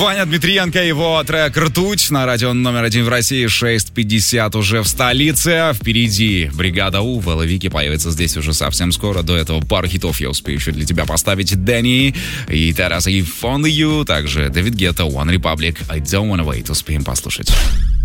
Ваня Дмитриенко, его трек «Ртуть» на радио номер 1 в России, 6:50 уже в столице. Впереди бригада У, Вэлла Вики появится здесь уже совсем скоро. До этого пару хитов я успею еще для тебя поставить. Дэнни и Тарас и Only You, также Дэвид Гетта, One Republic, I Don't Wanna Wait. Успеем послушать.